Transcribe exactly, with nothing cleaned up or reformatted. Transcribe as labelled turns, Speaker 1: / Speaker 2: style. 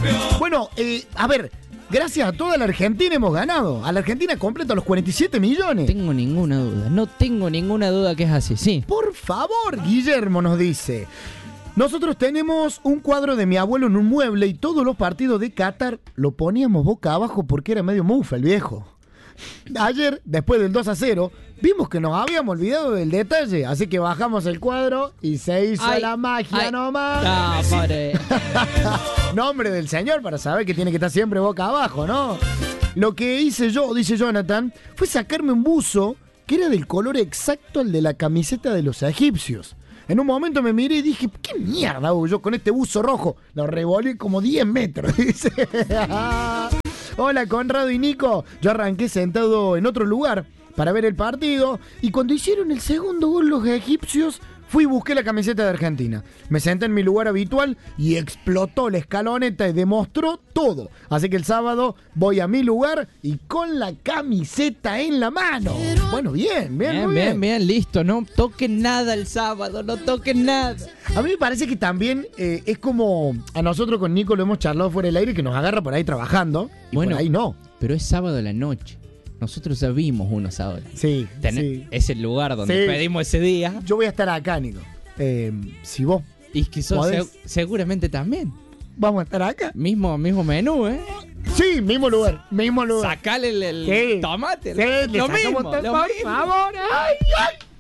Speaker 1: Bueno, eh, a ver, gracias a toda la Argentina hemos ganado. A la Argentina completa los cuarenta y siete millones.
Speaker 2: No tengo ninguna duda, no tengo ninguna duda que es así, sí.
Speaker 1: Por favor, Guillermo nos dice. Nosotros tenemos un cuadro de mi abuelo en un mueble y todos los partidos de Qatar lo poníamos boca abajo porque era medio mufa el viejo. Ayer, después del dos a cero, vimos que nos habíamos olvidado del detalle, así que bajamos el cuadro y se hizo
Speaker 2: Ay,
Speaker 1: la magia
Speaker 2: ay.
Speaker 1: nomás.
Speaker 2: No, padre.
Speaker 1: Nombre del señor para saber que tiene que estar siempre boca abajo, ¿no? Lo que hice yo, dice Jonathan, fue sacarme un buzo que era del color exacto al de la camiseta de los egipcios. En un momento me miré y dije, ¿qué mierda hago yo con este buzo rojo? Lo revolví como diez metros, dice. Hola, Conrado y Nico. Yo arranqué sentado en otro lugar para ver el partido y cuando hicieron el segundo gol los egipcios, fui y busqué la camiseta de Argentina. Me senté en mi lugar habitual y explotó la escaloneta y demostró todo. Así que el sábado voy a mi lugar y con la camiseta en la mano. Bueno, bien, bien,
Speaker 2: Bien,
Speaker 1: muy
Speaker 2: bien,
Speaker 1: bien.
Speaker 2: bien, listo. No toquen nada el sábado, no toquen nada.
Speaker 1: A mí me parece que también eh, es como a nosotros con Nico lo hemos charlado fuera del aire que nos agarra por ahí trabajando y
Speaker 2: Bueno,
Speaker 1: por ahí no.
Speaker 2: Pero es sábado a la noche. Nosotros ya vimos unos ahora.
Speaker 1: Sí,
Speaker 2: Ten-
Speaker 1: sí.
Speaker 2: Es el lugar donde
Speaker 1: Sí.
Speaker 2: pedimos ese día.
Speaker 1: Yo voy a estar acá, Nico. Eh, si vos
Speaker 2: Y que sos
Speaker 1: ¿Podés?
Speaker 2: seg- seguramente también.
Speaker 1: vamos a estar acá.
Speaker 2: Mismo, mismo menú, ¿eh?
Speaker 1: Sí, mismo lugar, mismo lugar.
Speaker 2: Sacale el, el
Speaker 1: Sí.
Speaker 2: tomate.
Speaker 1: Sí, le
Speaker 2: lo
Speaker 1: sacamos
Speaker 2: mismo,
Speaker 1: todo,
Speaker 2: lo
Speaker 1: por
Speaker 2: mismo.
Speaker 1: favor. Ay, ay.